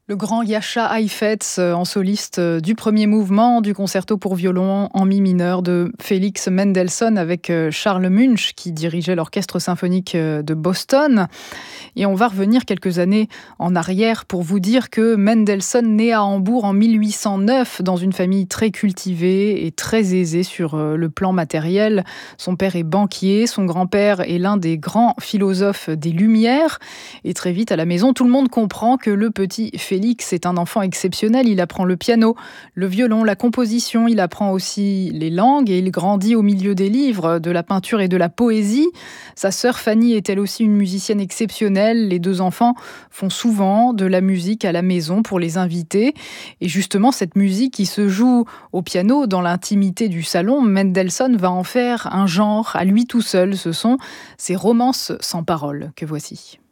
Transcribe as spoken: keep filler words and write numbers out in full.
Le grand Jascha Heifetz euh, en soliste euh, du premier mouvement du concerto pour violon en mi mineur de Félix Mendelssohn avec euh, Charles Munch qui dirigeait l'orchestre symphonique euh, de Boston. Et on va revenir quelques années en arrière pour vous dire que Mendelssohn naît à Hambourg en mille huit cent neuf dans une famille très cultivée et très aisée sur euh, le plan matériel. Son père est banquier, son grand-père est l'un des grands philosophes des Lumières. Et très vite à la maison, tout le monde comprend que le petit Félix est un enfant exceptionnel. Il apprend le piano, le violon, la composition. Il apprend aussi les langues et il grandit au milieu des livres, de la peinture et de la poésie. Sa sœur Fanny est elle aussi une musicienne exceptionnelle. Les deux enfants font souvent de la musique à la maison pour les invités. Et justement, cette musique qui se joue au piano dans l'intimité du salon, Mendelssohn va en faire un genre à lui tout seul. Ce sont ces romances sans paroles que voici.